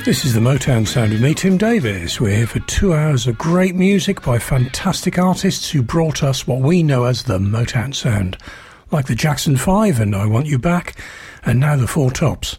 This is the Motown sound with me, Tim Davis. We're here for 2 hours of great music by fantastic artists who brought us what we know as the Motown sound, like the Jackson 5 and I Want You Back, and now the Four Tops.